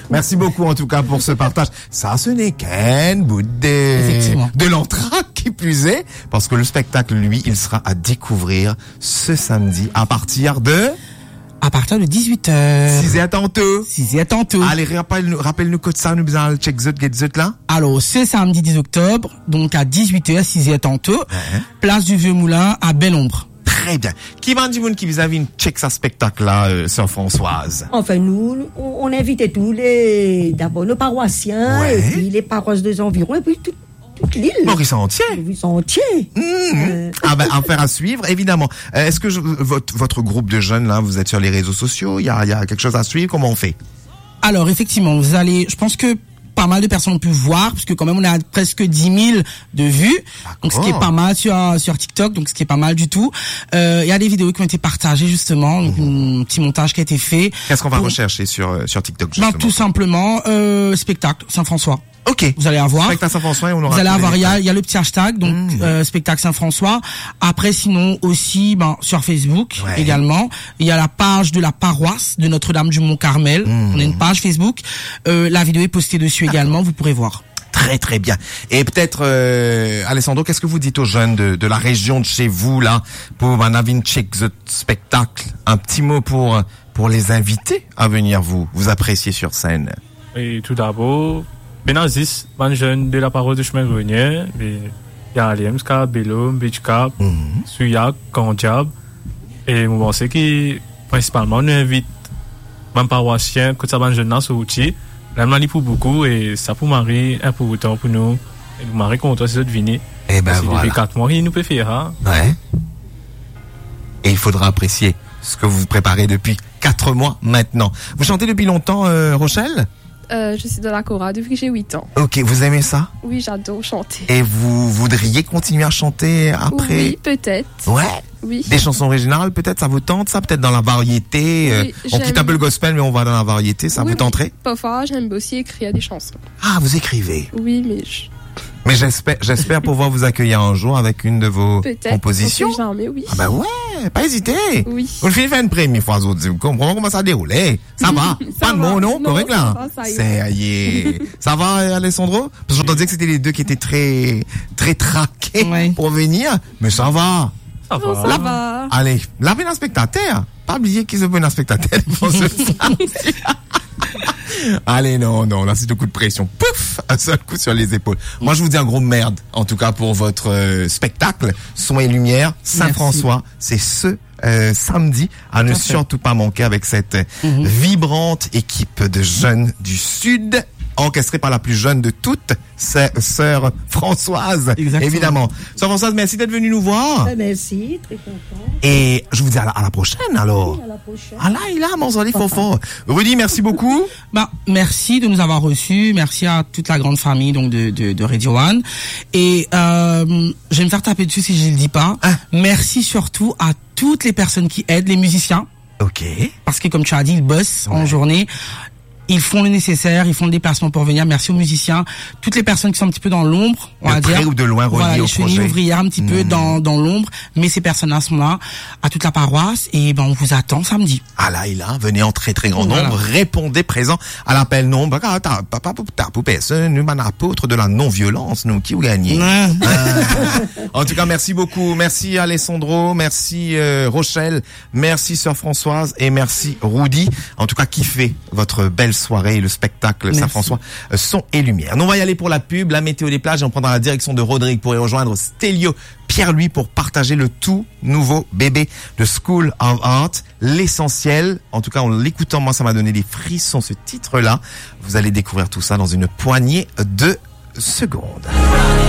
Merci beaucoup en tout cas pour ce partage. Ça, ce n'est qu'un bout de l'entracte qui plus est, parce que le spectacle, lui, il sera à découvrir ce samedi à partir de 18h. 6h tantôt. Allez, rappelle-nous code ça, nous besoin check get là. Alors, ce samedi 10 octobre, donc à 18h, 6h tantôt, place du Vieux Moulin à Belle-Ombre. Très bien. Qui va dire qui vous avez une check ça spectacle là, sœur Françoise? Enfin, nous, on invitait tous d'abord nos paroissiens, et puis les paroisses des environs, et puis toute l'île. Maurice entier. Ah ben, affaire à suivre, évidemment. Est-ce que votre groupe de jeunes là, vous êtes sur les réseaux sociaux? Il y a quelque chose à suivre? Comment on fait? Alors, effectivement, je pense que pas mal de personnes ont pu voir, parce que quand même on a presque 10 000 de vues, donc ce qui est pas mal sur TikTok, donc ce qui est pas mal du tout. Il y a des vidéos qui ont été partagées justement, un petit montage qui a été fait. Qu'est-ce qu'on va rechercher sur TikTok justement? Tout simplement spectacle Saint-François. Ok. Vous allez avoir. Spectacle Saint-François et on aura. Vous allez avoir. Il y a le petit hashtag donc spectacle Saint-François. Après sinon aussi sur Facebook également. Il y a la page de la paroisse de Notre-Dame du Mont-Carmel. On a une page Facebook. La vidéo est postée dessus également. Vous pourrez voir. Très très bien. Et peut-être Alessandro, qu'est-ce que vous dites aux jeunes de la région de chez vous là pour un check the spectacle? Un petit mot pour les inviter à venir vous apprécier sur scène. Et tout d'abord. Benazis, un jeune de la parole de chemin grenier, il y a Aliemska, Bello, Beachcap, Suyak, Kandiab, et on pense que principalement nous invite un paroissien, que ça va un jeune dans ce outil, la maladie pour beaucoup, et ça pour Marie, un pour autant pour nous, et nous Marie contre ces autres vignes. Et ben voilà. Depuis 4 mois, il nous peut faire, hein. Ouais. Et il faudra apprécier ce que vous préparez depuis 4 mois maintenant. Vous chantez depuis longtemps, Rochelle? Je suis dans la chorale depuis que j'ai 8 ans. Ok, vous aimez ça? Oui, j'adore chanter. Et vous voudriez continuer à chanter après? Oui, peut-être. Ouais? Oui. Des chansons originales, peut-être, ça vous tente, ça? Peut-être dans la variété? Oui, on quitte un peu le gospel, mais on va dans la variété, ça vous tenterait? Parfois, j'aime aussi écrire des chansons. Ah, vous écrivez? Oui, mais Mais j'espère pouvoir vous accueillir un jour avec une de vos compositions. Peut-être, jamais, oui. Ah ben ouais, pas hésiter. Oui. On le fait une première fois, vous comprenez comment ça déroule. Ça va. Pas de mots, non? Correct, là? Ça va, Alessandro? Parce que j'entendais que c'était les deux qui étaient très, très traqués pour venir. Mais ça va. Ça va. Allez, lavez un spectateur. Pas oublier qu'ils ont un spectateur. Allez, non, là c'est un coup de pression. Pouf! Un seul coup sur les épaules. Moi, je vous dis un gros merde, en tout cas, pour votre spectacle. Son et lumière, Saint-François. C'est ce samedi, à ne surtout pas manquer avec cette vibrante équipe de jeunes du Sud, orchestrée par la plus jeune de toutes, sœur Françoise. Exactement. Évidemment. Sœur Françoise, merci d'être venue nous voir. Merci, très content. Et je vous dis à la prochaine, alors. Oui, à la prochaine. Ah là, il a, mon zoli fort. Rudy, merci beaucoup. Merci de nous avoir reçus. Merci à toute la grande famille, donc, de Radio One. Et, je vais me faire taper dessus si je le dis pas. Merci surtout à toutes les personnes qui aident, les musiciens. Ok. Parce que, comme tu as dit, ils bossent en journée. Ils font le nécessaire, ils font le déplacement pour venir. Merci aux musiciens, toutes les personnes qui sont un petit peu dans l'ombre, on va dire. De près ou de loin reliées au projet. Les chenilles ouvrières un petit peu dans l'ombre, mais ces personnes-là sont là, à toute la paroisse, et on vous attend samedi. Ah là, venez en très très grand nombre, répondez présent à l'appel nombre. Nous, apôtre de la non-violence, nous, qui vous gagnez. En tout cas, merci beaucoup. Merci Alessandro, merci Rochelle, merci Sœur Françoise et merci Rudy. En tout cas, kiffez votre belle soirée et le spectacle Saint-François, son et lumière. Nous, on va y aller pour la pub, la météo des plages, et on prendra la direction de Rodrigue pour y rejoindre Stélio Pierre-Louis pour partager le tout nouveau bébé de School of Art. L'essentiel, en tout cas en l'écoutant, moi ça m'a donné des frissons ce titre-là. Vous allez découvrir tout ça dans une poignée de secondes.